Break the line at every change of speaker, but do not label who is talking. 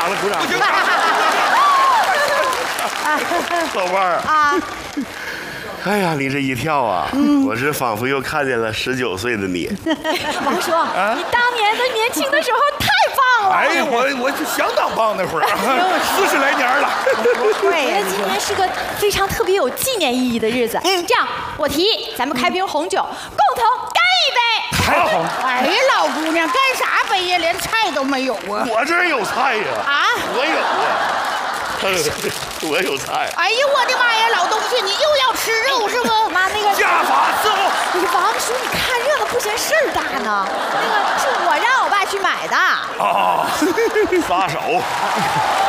掌了，鼓掌！
老伴儿
啊，
哎呀，你这一跳啊，我是仿佛又看见了19岁的你。
王叔，你当年的年轻的时候太棒了。
哎呀，我就相当棒那会儿，40来年了。
不会，因为今天是个非常特别有纪念意义的日子。这样，我提议咱们开瓶红酒，共同干一杯。
太好了！
哎呀，老姑娘，干啥杯呀？连菜都没有啊！
我这儿有菜呀！
啊，
我有啊。我有菜。
哎呀，我的妈呀，老东西，你又要吃肉是不？
妈，那个
家法伺候。
王叔，你看热闹不嫌事儿大呢。那个是我让我爸去买的。
啊，撒手。